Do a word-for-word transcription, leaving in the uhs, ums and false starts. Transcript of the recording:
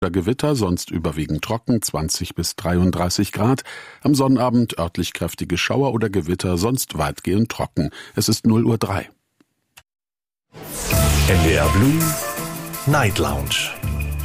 Gewitter, sonst überwiegend trocken, zwanzig bis dreiunddreißig Grad. Am Sonnabend örtlich kräftige Schauer oder Gewitter, sonst weitgehend trocken. Es ist null Uhr drei. N D R Blue Night Lounge.